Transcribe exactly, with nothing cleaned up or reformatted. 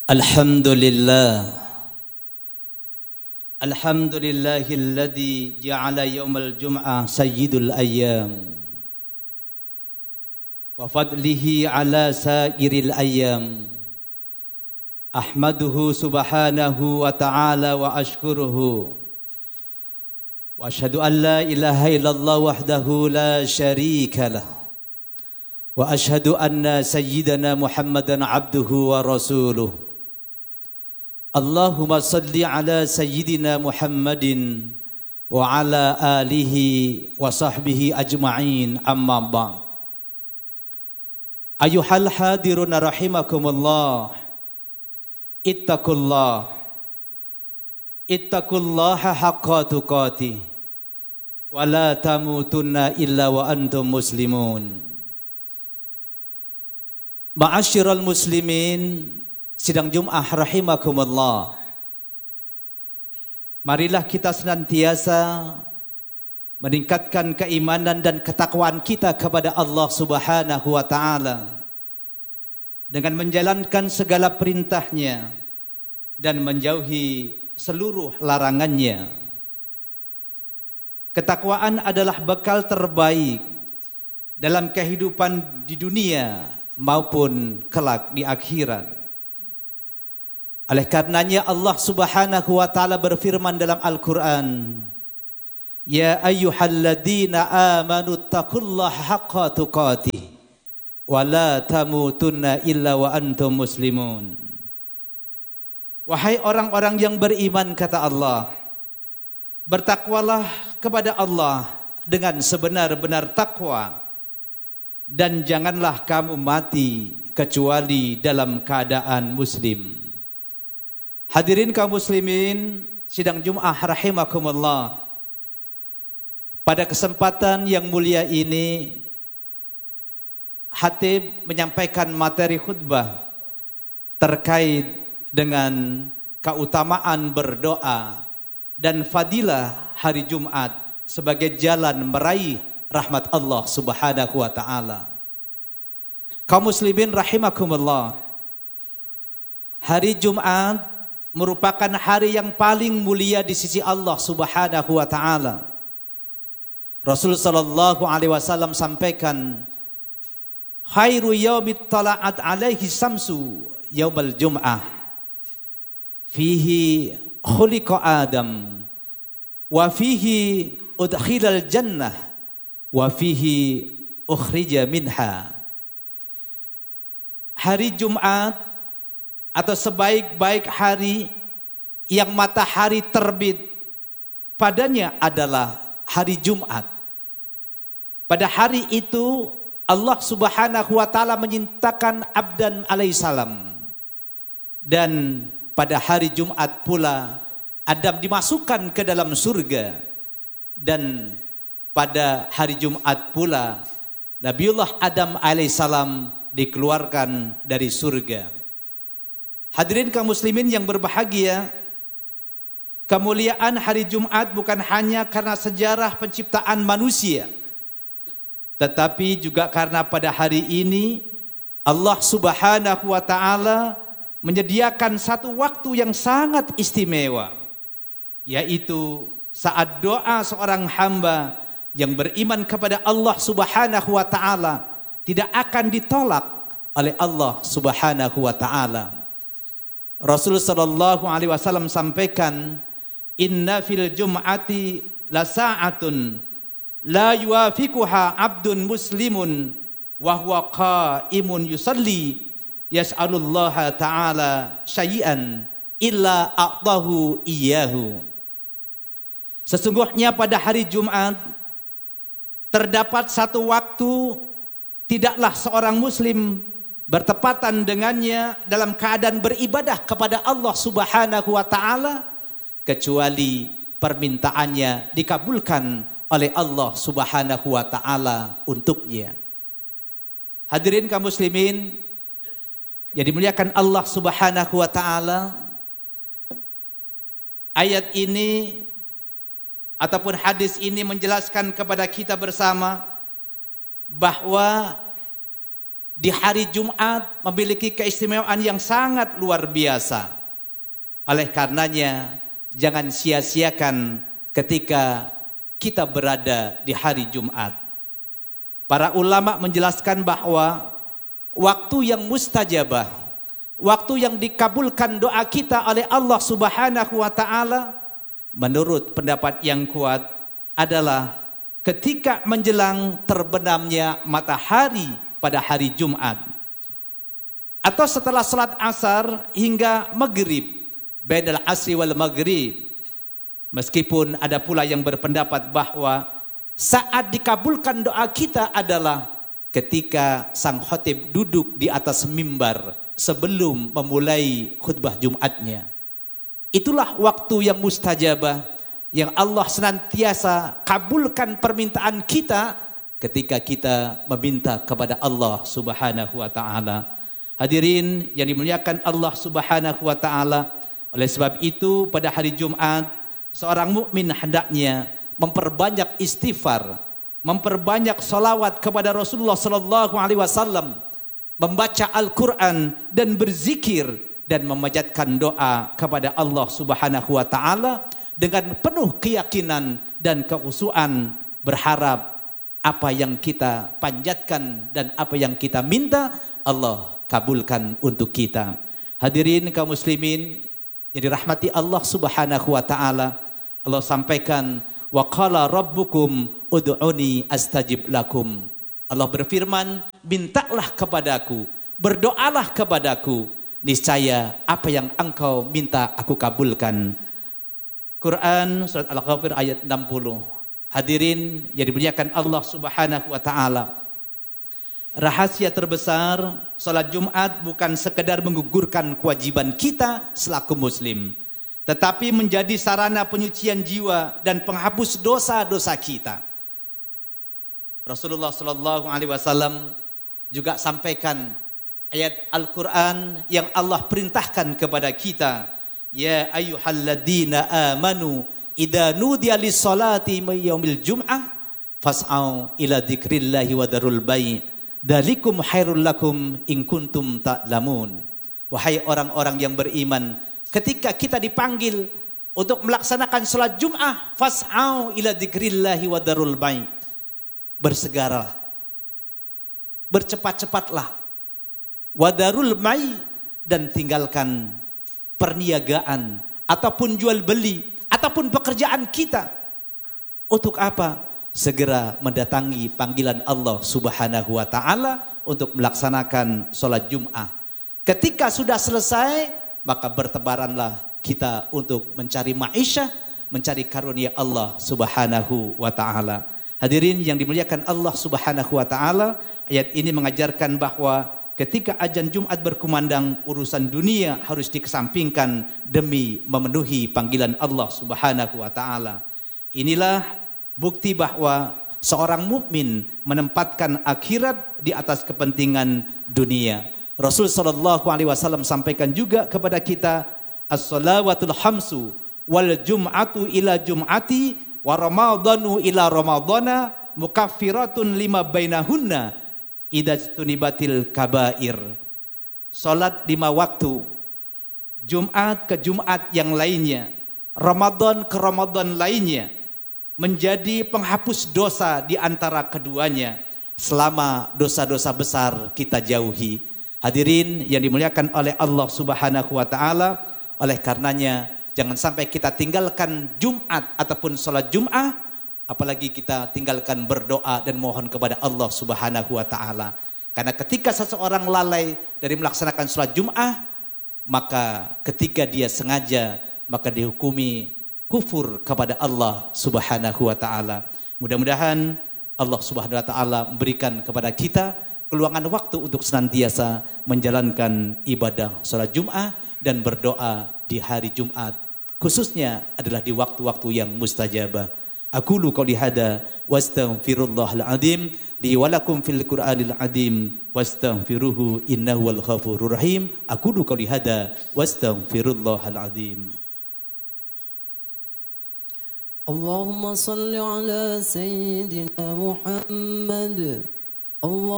Alhamdulillah Alhamdulillahilladzi ja'ala yawmal jum'ah sayyidul ayyam wa fadlihi ala sairil ayyam. Ahmaduhu subhanahu wa ta'ala wa ashkuruhu wa ashhadu an la ilaha illallah wahdahu la syarika lah wa ashhadu anna sayyidana Muhammadan abduhu wa rasuluh. Allahumma salli ala sayyidina Muhammadin wa ala alihi wa sahbihi ajma'in, amma ba'd. Ayuhal hadiruna rahimakumullah, ittaqullah ittaqullaha haqqa tuqatih wa la tamutunna illa wa antum muslimun. Ma'asyiral muslimin sidang Jum'ah rahimakumullah, marilah kita senantiasa meningkatkan keimanan dan ketakwaan kita kepada Allah Subhanahu wa ta'ala dengan menjalankan segala perintahnya dan menjauhi seluruh larangannya. Ketakwaan adalah bekal terbaik dalam kehidupan di dunia maupun kelak di akhirat. Oleh karenanya Allah Subhanahu wa ta'ala berfirman dalam Al-Quran, Ya ayyuhalladzina amanu taqullaha haqqa tuqatih wa la tamutunna illa wa antum muslimun. Wahai orang-orang yang beriman, kata Allah, bertakwalah kepada Allah dengan sebenar-benar takwa, dan janganlah kamu mati kecuali dalam keadaan muslim. Hadirin kaum muslimin sidang Jum'ah rahimakumullah, pada kesempatan yang mulia ini khatib menyampaikan materi khutbah terkait dengan keutamaan berdoa dan fadilah hari Jumat sebagai jalan meraih rahmat Allah Subhanahu wa ta'ala. Kaum muslimin rahimakumullah, hari Jumat merupakan hari yang paling mulia di sisi Allah Subhanahu wa ta'ala. Rasul sallallahu alaihi wasallam sampaikan, khairu yaumit tala'at alaihi samsu yaumal jum'ah fihi khuliqa Adam wa fihi udkhilal jannah wa fihi ukhrija minha. Hari Jumat atau sebaik-baik hari yang matahari terbit padanya adalah hari Jumat. Pada hari itu Allah Subhanahu wa ta'ala menyintakan Abdan alaihissalam, dan pada hari Jumat pula Adam dimasukkan ke dalam surga, dan pada hari Jumat pula Nabiullah Adam alaihissalam dikeluarkan dari surga. Hadirin kaum muslimin yang berbahagia, kemuliaan hari Jumat bukan hanya karena sejarah penciptaan manusia, tetapi juga karena pada hari ini Allah Subhanahu wa ta'ala menyediakan satu waktu yang sangat istimewa, yaitu saat doa seorang hamba yang beriman kepada Allah Subhanahu wa ta'ala tidak akan ditolak oleh Allah Subhanahu wa ta'ala. Rasul sallallahu alaihi wasallam sampaikan, inna fil jum'ati la sa'atun la yuwafiquha abdun muslimun wa huwa qa'imun yusalli yas'alullaha ta'ala syai'an illa a'tahu iyyahu. Sesungguhnya pada hari Jumat terdapat satu waktu tidaklah seorang muslim bertepatan dengannya dalam keadaan beribadah kepada Allah Subhanahu wa ta'ala kecuali permintaannya dikabulkan oleh Allah Subhanahu wa ta'ala untuknya. Hadirin kaum muslimin yang dimuliakan Allah Subhanahu wa ta'ala, ayat ini ataupun hadis ini menjelaskan kepada kita bersama bahwa di hari Jumat memiliki keistimewaan yang sangat luar biasa. Oleh karenanya, jangan sia-siakan ketika kita berada di hari Jumat. Para ulama menjelaskan bahwa waktu yang mustajabah, waktu yang dikabulkan doa kita oleh Allah Subhanahu wa taala, menurut pendapat yang kuat adalah ketika menjelang terbenamnya matahari pada hari Jumat, atau setelah salat asar hingga maghrib, bainal asri wal maghrib. Meskipun ada pula yang berpendapat bahwa saat dikabulkan doa kita adalah ketika sang khatib duduk di atas mimbar sebelum memulai khutbah Jumatnya. Itulah waktu yang mustajabah, yang Allah senantiasa kabulkan permintaan kita ketika kita meminta kepada Allah Subhanahu wa taala. Hadirin yang dimuliakan Allah Subhanahu wa taala, oleh sebab itu pada hari Jumat seorang mukmin hendaknya memperbanyak istighfar, memperbanyak salawat kepada Rasulullah sallallahu alaihi wasallam, membaca Al-Qur'an dan berzikir dan memanjatkan doa kepada Allah Subhanahu wa taala dengan penuh keyakinan dan kekhusyuan, berharap apa yang kita panjatkan dan apa yang kita minta Allah kabulkan untuk kita. Hadirin kaum muslimin yang dirahmati Allah Subhanahu wa taala, Allah sampaikan wa qala rabbukum ud'uni astajib lakum. Allah berfirman, mintalah kepadaku, berdoalah kepadaku, niscaya apa yang engkau minta aku kabulkan. Quran surat Al-Ghafir ayat enam puluh. Hadirin yang dimuliakan Allah Subhanahu wa taala, rahasia terbesar salat Jumat bukan sekedar menggugurkan kewajiban kita selaku muslim, tetapi menjadi sarana penyucian jiwa dan penghapus dosa-dosa kita. Rasulullah sallallahu alaihi wasallam juga sampaikan ayat Al-Qur'an yang Allah perintahkan kepada kita, ya ayyuhalladzina amanu idza nudiya lis-salati yaumil jum'ah fas'au ila dzikrillahi wa darul bai' dzalikum khairul lakum in kuntum ta'lamun. Wahai orang-orang yang beriman, ketika kita dipanggil untuk melaksanakan salat Jum'ah, fas'au ila dzikrillahi wa darul bai', bersegeralah, bercepat-cepatlah, wa darul bai', dan tinggalkan perniagaan ataupun jual beli ataupun pekerjaan kita. Untuk apa? Segera mendatangi panggilan Allah Subhanahu wa taala untuk melaksanakan sholat Jum'ah. Ketika sudah selesai, maka bertebaranlah kita untuk mencari ma'isyah, mencari karunia Allah Subhanahu wa taala. Hadirin yang dimuliakan Allah Subhanahu wa taala, ayat ini mengajarkan bahwa ketika azan Jumat berkumandang, urusan dunia harus dikesampingkan demi memenuhi panggilan Allah Subhanahu wa taala. Inilah bukti bahwa seorang mukmin menempatkan akhirat di atas kepentingan dunia. Rasul sallallahu alaihi wasallam sampaikan juga kepada kita, as-salawatul hamsu wal jum'atu ila jum'ati wa ramadhanu ila ramadhana mukaffiratun lima bainahunna idajtunibatil kabair. Salat lima waktu, Jumat ke Jumat yang lainnya, Ramadan ke Ramadan lainnya, menjadi penghapus dosa di antara keduanya selama dosa-dosa besar kita jauhi. Hadirin yang dimuliakan oleh Allah Subhanahu wa taala, oleh karenanya jangan sampai kita tinggalkan Jumat ataupun salat Jum'ah, apalagi kita tinggalkan berdoa dan mohon kepada Allah Subhanahu wa taala. Karena ketika seseorang lalai dari melaksanakan salat Jum'ah, maka ketika dia sengaja, maka dihukumi kufur kepada Allah Subhanahu wa taala. Mudah-mudahan Allah Subhanahu wa taala memberikan kepada kita keluangan waktu untuk senantiasa menjalankan ibadah salat Jum'ah dan berdoa di hari Jumat, khususnya adalah di waktu-waktu yang mustajabah. Aqulu qouli hada wastaghfirullahal azim li wa lakum fil Qur'anil azim wastaghfiruhu innahu wal ghafurur rahim. Aqulu qouli hada wastaghfirullahal azim. Allahumma salli ala sayyidina Muhammad. Allah